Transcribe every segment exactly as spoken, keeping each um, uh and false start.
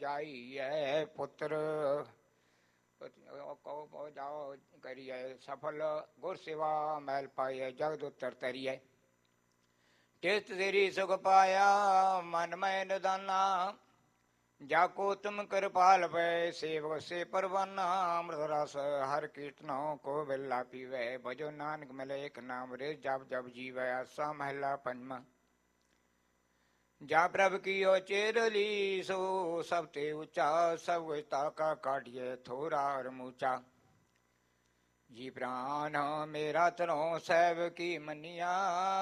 ਜਾਈਐ ਪੁੱਤਰ। ਕਹੋ ਜਾਓ ਕਰੀਐ ਸਫਲ ਗੁਰ ਸੇਵਾ ਮੈਲ ਪਾਈਐ ਜਗਦ ਉਤਰ ਤਰੀਐ। ਤਿਸ ਤੇਰੀ ਸੁਖ ਪਾਇਆ ਮਨ ਮੈਂ ਨਿਦਾਨਾ ਜਾ ਕੋ ਤੁਮ ਕਿਰਪਾਲ ਪੈ ਸੇਵਕ ਸੇ ਪਰਵਾਨਾ। ਅੰਮ੍ਰਿਤ ਰਸ ਹਰ ਕੀਰਤਨੋ ਕੋ ਵੇਲਾ ਪੀਵੈ ਭਜੋ ਨਾਨਕ ਮਿਲੇ ਇੱਕ ਨਾਮ ਰੇ ਜਪ ਜਪ ਜੀਵੈ। ਆਸਾ ਮਹਿਲਾ ਪੰਜਵਾਂ। ਜਾ ਪ੍ਰਭ ਕੀਓ ਚੇਰਲੀ ਸੋ ਸਭ ਤੇ ਉੱਚਾ ਸਭ ਤਾਕਾ ਕਾਢੀਏ ਥੋਰਾ ਔਰ ਮੂਚਾ। ਜੀ ਪ੍ਰਾਨ ਮੇਰਾ ਤਰੋਂ ਸਹਿਬ ਕੀ ਮੰਨਿਆ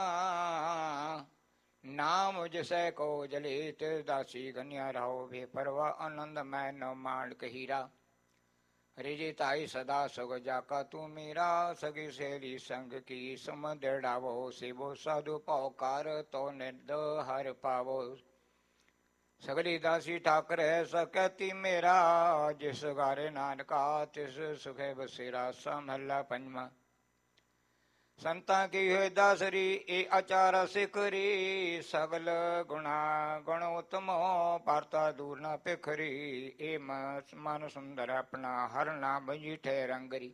ਨਾਮ ਜਿਸੈ ਕੋ ਜਲੇ ਤਿਸ ਦਾਸੀ ਗਨਿਆ। ਰਹੋ ਬੇਪਰਵਾ ਆਨੰਦ ਮੈਂ ਨ ਮਾਣਕ ਹੀਰਾ। ਰਿਜੀ ਤਾਈ ਸਦਾ ਸੁਖ ਜਾਕਾ ਤੂੰ ਮੇਰਾ। ਸਗੀ ਸਹੇਲੀ ਸੰਗ ਕੀ ਸਮਝ ਡਾਵੋ ਸੇਵੋ ਸਾਧੂ ਭਉ ਕਰ ਤੋ ਨਿਰਦ ਹਰ ਪਾਵੋ। ਸਗਲੀ ਦਾਸੀ ਠਾਕਰ ਹੈ ਸਕੈਤੀ ਮੇਰਾ ਜਿਸ ਗਾਰੇ ਨਾਨਕਾ ਤਿਸ ਸੁਖੇ ਬਸੇਰਾ। ਸਾ ਮਹੱਲਾ ਪੰਜਵਾਂ। ਸੰਤਾਂ ਕੀ ਹੋਏ ਦਾਸਰੀ ਇਹ ਆਚਾਰ ਸਿਖਰੀ ਸਗਲ ਗੁਣਾ ਗੁਣ ਉਤਮੋ ਪਰਤਾ ਦੂਰ ਨਾ ਭਿਖਰੀ। ਇਹ ਮਨ ਸੁੰਦਰ ਆਪਣਾ ਹਰ ਨਾਮ ਜੀਠੇ ਰੰਗਰੀ।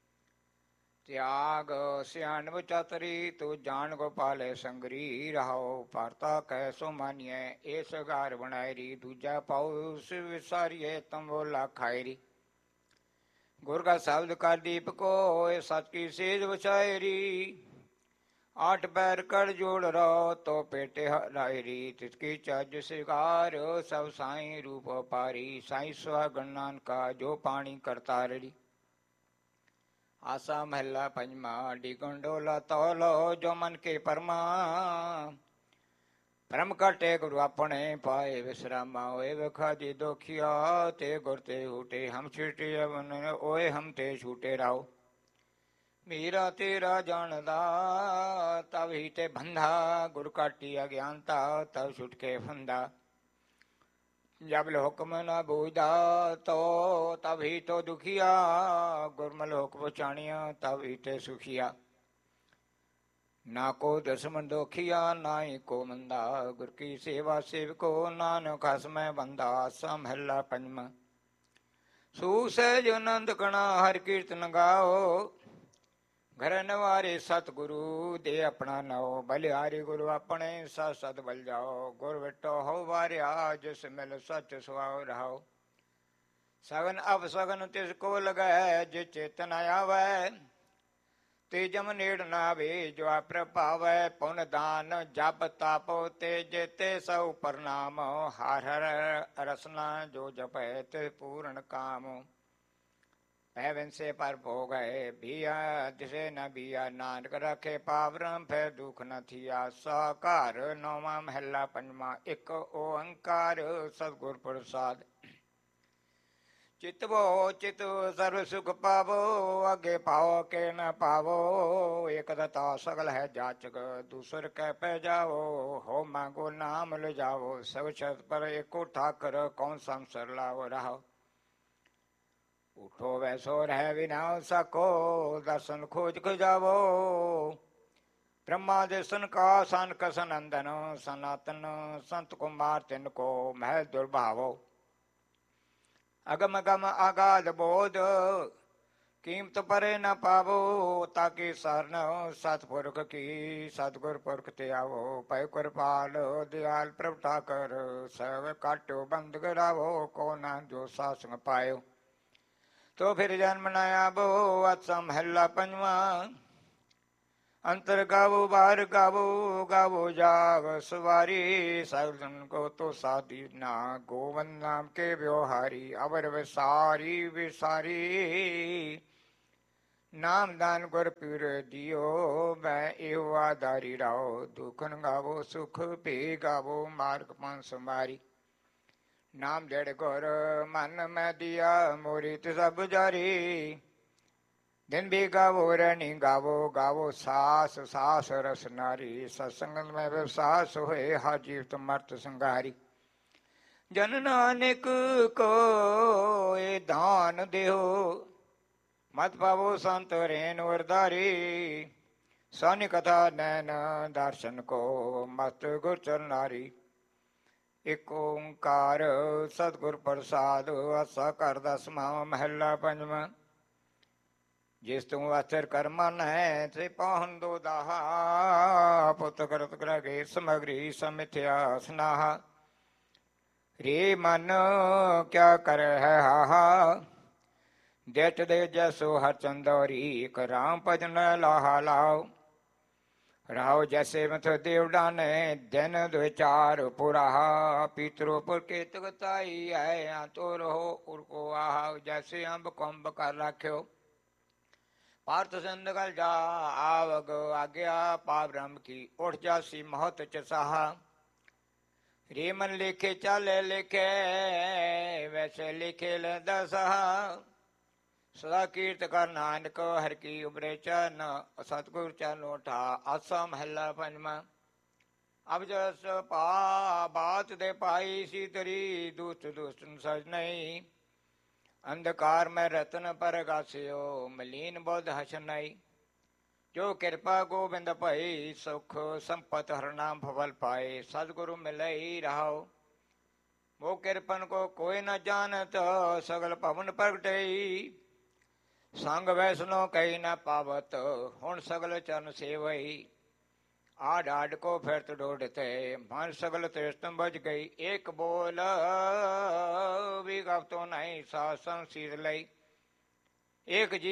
ਤਿਆਗ ਸਿਆਣਪ ਚਾਤਰੀ ਤੂੰ ਜਾਣ ਗੋਪਾਲੇ ਸੰਗਰੀ। ਰਹਾਓ ਪਰਤਾ ਕਹਿ ਸੋ ਮਾਨੀਐ ਇਸ ਗਾਰ ਬਣਾਇਰੀ। ਦੂਜਾ ਪਾਉ ਸਿ ਵਿਸਾਰੀਏ ਤੰਬੋਲਾ ਖਾਇਰੀ। ਗੁਰ ਕਾ ਸ਼ਬਦ ਕਰ ਦੀਪਕੋ ਇਹ ਸੱਚ ਕੀ ਸੇਜ ਵਛਾਇਰੀ। ਆਠ ਪੈਰ ਕਰ ਜੋੜ ਰੋ ਤੋ ਪੇਟੇ ਹਰਾਇਰੀ। ਤਿਸਕੀ ਚੱਜ ਸਿਗਾਰ ਸਭ ਸਾਈ ਰੂਪ ਪਾਰੀ। ਸਾਈ ਸੁਹਾਗਣ ਨਾਨਕਾ ਜੋ ਪਾਣੀ ਕਰਤਾਰੜੀ। ਆਸਾ ਮਹਿਲਾ ਪੰਜਵਾਂ। ਡਿਗਣ ਡੋਲਾ ਤੋਲੋ ਜੋ ਮਨ ਕੇ ਪਰਮਾ। ਭਰਮ ਘਟੇ ਗੁਰੂ ਆਪਣੇ ਪਾਏ ਵਿਸਰਾਮਾ। ਓਏ ਵਖਾਦੀ ਦੋਖੀਆ ਤੇ ਗੁਰ ਤੇ ਹੂਟੇ ਹਮ ਛੁਟੇ ਓਏ ਹਮ ਤੇ ਛੂਟੇ ਰਾਓ। ਮੇਰਾ ਤੇਰਾ ਜਾਣਦਾ ਤਬ ਹੀ ਤੇ ਬੰਧਾ। ਗੁਰ ਕਾਟੀ ਅਗਿਆਨਤਾ ਤਬ ਛੁਟ ਕੇ ਫੰਦਾ। ਜਬ ਹੁਕਮ ਨਾ ਬੂਝਦਾ ਤੋ ਤਬ ਹੀ ਤੋ ਦੁਖੀਆ। ਗੁਰਮਲ ਹੁਕਮ ਪਛਾਣਿਆ ਤਬ ਹੀ ਤੇ ਸੁਖੀਆ। ਨਾ ਕੋ ਦਸਮਨ ਦੋਖੀਆ ਨਾ ਹੀ ਕੋ ਮੰਦਾ। ਗੁਰ ਕੀ ਸੇਵਾ ਸੇਵਕੋ ਨਾਨਕ ਹਸਮੈ ਬੰਦਾ। ਆਸਾ ਮਹੱਲਾ ਪੰਜਵਾਂ। ਸੂ ਸਹਿਜ ਆਨੰਦ ਕਣਾ ਹਰ ਕੀਰਤਨ ਗਾਓ। ਘਰ ਨਵਾਰੇ ਸਤਿਗੁਰੂ ਦੇ ਆਪਣਾ ਨਾਓ। ਬਲਿਹਾਰੀ ਗੁਰੂ ਆਪਣੇ ਸਤ ਸਤ ਬਲ ਜਾਓ। ਗੁਰ ਵਿਟੋ ਹੋ ਵਾਰਿਆ ਜਿਸ ਮਿਲ ਸਚ ਸੁਆਓ। ਰਹਾਓ ਸਗਨ ਅਬ ਸਗਨ ਤਿਸ ਕੋ ਲਗੈ ਜੇ ਚੇਤਨ ਆਵੈ। ਤੇ ਜਮ ਨੇੜ ਨਾ ਵੇ ਜੋ ਪ੍ਰਭਾਵੈ। ਪੁਨ ਦਾਨ ਜਪ ਤਪ ਤੇ ਜੇਤੇ ਸਉ ਪ੍ਰਣਾਮ। ਹਰ ਹਰ ਰਸਨਾ ਜੋ ਜਪੈ ਤੇ ਪੂਰਨ ਕਾਮ। ਪੈ ਵਿੰਸੇ ਪਰ ਭੋਗ ਹੈ ਬੀਆ ਦਿਸੇ ਨ ਬੀਆ। ਨਾਨਕ ਰਖੇ ਪਾਵਰਮ ਫੈ ਦੁਖ ਨ ਥੀਆ। ਸਾ ਘਰ ਨੌਵਾਂ ਮਹੱਲਾ ਪੰਜਵਾਂ। ਇੱਕ ਓੰਕਾਰ ਸਤਿਗੁਰ ਪ੍ਰਸਾਦ। ਚਿਤਵੋ ਚਿਤ ਸਰਬ ਸੁਖ ਪਾਵੋ ਅੱਗੇ ਪਾਓ ਕੇ ਨ ਪਾਵੋ। ਇਕ ਦਤਾ ਸਗਲ ਹੈ ਜਾਚਕ ਦੂਸਰ ਕੈ ਪੈ ਜਾਓ। ਹੋ ਮੰਗੋ ਨਾਮ ਲਿਜਾਓ ਸਭ ਛਤ ਪਰ ਏਕੋ ਠਾਕਰ ਕੌਣ ਸੰਸਰ ਲਾਓ। ਰਹਾਓ ਉਠੋ ਵੈਸੋ ਰਹਿ ਵਿਨਾ ਸਕੋ ਦਰਸ਼ਨ ਖੋਜ ਖਜਾਵੋ। ਬ੍ਰਹਮਾ ਦੇ ਸਨਕਾ ਸਨਕ ਸਨੰਦਨ ਸਨਾਤਨ ਸੰਤ ਕੁਮਾਰ ਤਿਨ ਕੋ ਮਹਿ ਦੁਰਭਾਵੋ। ਅਗਮ ਗਮ ਆਗਾਦ ਬੋਧ ਕੀਮਤ ਪਰੇ ਨ ਪਾਵੋ। ਤਾਕੀ ਸਰਨ ਸਤਿਪੁਰਖ ਕੀ ਸਤਿਗੁਰ ਪੁਰਖ ਤੇ ਆਵੋ। ਭੈ ਕਿਰਪਾਲ ਦਿਆਲ ਪ੍ਰਭ ਠਾਕਰ ਸਭ ਕਾਟੋ ਬੰਦ ਕਰਾਵੋ। ਕੋ ਨਾ ਜੋ ਸਾਸੰਗ ਪਾਇਓ ਤੋ ਫਿਰ ਜਨਮ ਨ ਆਵੋ। ਅਸਾ ਮਹੱਲਾ ਪੰਜਵਾਂ। ਅੰਤਰ ਗਾਵੋ ਬਾਹਰ ਗਾਵੋ ਗਾਵੋ ਜਾਗ ਸਵਾਰੀ। ਸਗਲ ਕੋ ਤੋ ਸਾਧੀ ਨਾ ਗੋਵੰਦ ਨਾਮ ਕੇ ਵਿਵਹਾਰੀ। ਅਵਰ ਵਿਸਾਰੀ ਵਿਸਾਰੀ ਨਾਮ ਦਾਨ ਗੁਰ ਪੀਰ ਦਿਓ। ਮੈਂ ਇਹੋ ਆਧਾਰੀ ਰਾਓ। ਦੁਖਨ ਗਾਵੋ ਸੁਖ ਭੀ ਗਾਵੋ ਮਾਰਗ ਪੰਨ ਸਮਾਰੀ। ਨਾਮ ਜੜ ਗੁਰ ਮਨ ਮੈਂ ਦਿਆ ਮੋਰੀ ਤੇ ਸਭ ਜਾਰੀ। ਦਿਨ ਵੀ ਗਾਵੋ ਰਹਿਣੀ ਗਾਵੋ ਗਾਵੋ ਸਾਸ ਸਾਸ ਰਸ ਨਾਰੀ। ਸਤਸੰਗ ਮੈਂ ਵਿਵਸਾਸ ਹੋਏ ਹਾ ਜੀਵਤ ਮਰਤ ਸੰਘਾਰੀ। ਜਨ ਨਾਨਕ ਕੋ ਇਹ ਦਾਨ ਦਿਓ ਮਤ ਪਾਵੋ ਸੰਤ ਰੇਨ ਵਰਦਾਰੀ। ਸਾਨੀ ਕਥਾ ਨੈਨ ਦਰਸ਼ਨ ਕੋ ਮਸਤ ਗੁਰ ਚਰਨਾਰੀ। ਇਕ ਓੰਕਾਰ ਸਤਿਗੁਰ ਪ੍ਰਸਾਦ। ਆਸਾ ਘਰ ਦਸਵਾਂ ਮਹੱਲਾ ਪੰਜਵਾਂ। ਜਿਸ ਤੂੰ ਆਚਰ ਕਰ ਮਨ ਹੈ ਤੇ ਪਾਹਨ ਦੋ ਦਾਹਾ। ਪੁੱਤ ਕਰਤ ਗ੍ਰਹਿ ਸਮਗਰੀ ਸਮਿਥਿਆ ਸਨਾਹਾ। ਰੇ ਮਨ ਕਿਆ ਕਰ ਹੈ ਹਾਹਾ। ਦੇਟ ਦੇ ਜੈਸੋ ਹਰ ਚੰਦੌਰੀ ਇਕ ਰਾਮ ਭਜਨ ਲਾਹਾ ਲਾਓ। ਰਾਓ ਜੈਸੇ ਮਥ ਦੇਵ ਡਾਨੇ ਦਿਨ ਦੁਚਾਰ ਪੁਰਾਹਾ। ਪੀਤਰੋ ਪੁਰ ਕੇ ਤਗਤਾਈ ਹੈ ਤੋ ਰਹੋ ਉਰਕੋ ਆਹਾ। ਜੈਸੇ ਅੰਬ ਕੰਬ ਕਰ ਰਾਖਿਓ ਭਾਰਤ ਸਿੰਧ ਗਲ ਜਾ ਆਵਗ ਆਗਿਆ। ਪਾ ਬ੍ਰਹਮ ਕੀ ਉਠ ਜਾਸੀ ਮਹਤ ਚਸਾਹਾ। ਰੇ ਮਨ ਲੇਖੇ ਚਾਲੇ ਲੇਖੇ ਵੈਸੇ ਲਿਖੇ ਲੈਂਦਾ ਸਹਾ। ਸਦਾ ਕੀਰਤ ਕਰ ਨਾਨਕ ਹਰਿ ਕੀ ਉਬਰੇ ਚਰਨ। ਸਤਿਗੁਰ ਚਰਨੋ ਠਾ ਆਸਾ ਮਹੱਲਾ ਪੰਜਵਾਂ। ਅਬ ਜਸ ਪਾ ਬਾਤ ਦੇ ਪਾਈ ਸੀਤਰੀ ਦੁਸਤ ਦੁਸਤਨ ਸਜ ਨਹੀਂ। ਅੰਧਕਾਰ ਮੈਂ ਰਤਨ ਪਰਗਾਸਿਓ ਮਲੀਨ ਬੁੱਧ ਹਸਨਈ। ਜੋ ਕਿਰਪਾ ਗੋਬਿੰਦ ਭਈ ਸੁਖ ਸੰਪਤ ਹਰ ਨਾਮ ਭਵਲ ਪਾਏ। ਸਤਿਗੁਰੂ ਮਿਲਈ ਰਹਾਓ ਮੋ ਕਿਰਪਨ ਕੋ ਕੋਈ ਨ ਜਾਣਤ। ਸਗਲ ਭਵਨ ਪ੍ਰਗਟਈ ਸੰਗ ਵੈਸਨੋ ਕਈ ਨ ਪਾਵਤ। ਹੁਣ ਸਗਲ ਚਰਨ ਸੇਵਈ ਆਡ ਆਡ ਕੋ ਫਿਰਤ ਡੋਡਤੇ। ਮਨ ਸਗਲ ਤ੍ਰਿਸ਼ਤਮ ਬਜ ਗਈ। ਇੱਕ ਬੋਲ ਵੀ ਗਵਤੋ ਨਹੀਂ ਸਾਸੰ ਸੀਰ ਲਈ। ਇੱਕ ਜੀ